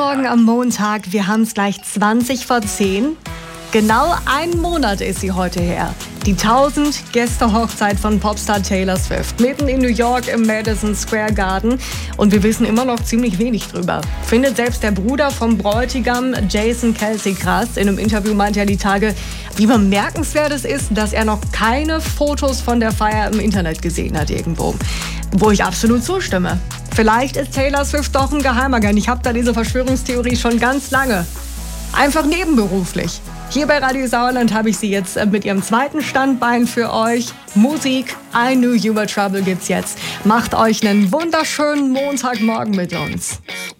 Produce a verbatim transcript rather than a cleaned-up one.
Morgen am Montag. Wir haben es gleich zwanzig vor zehn. Genau einen Monat ist sie heute her. Die tausend-Gäste-Hochzeit von Popstar Taylor Swift. Mitten in New York im Madison Square Garden. Und wir wissen immer noch ziemlich wenig drüber. Findet selbst der Bruder vom Bräutigam, Jason Kelce, krass. In einem Interview meinte er die Tage, wie bemerkenswert es ist, dass er noch keine Fotos von der Feier im Internet gesehen hat irgendwo. Wo ich absolut zustimme. Vielleicht ist Taylor Swift doch ein Geheimagent. Ich habe da diese Verschwörungstheorie schon ganz lange. Einfach nebenberuflich. Hier bei Radio Sauerland habe ich sie jetzt mit ihrem zweiten Standbein für euch. Musik, I Knew You Were Trouble gibt's jetzt. Macht euch einen wunderschönen Montagmorgen mit uns.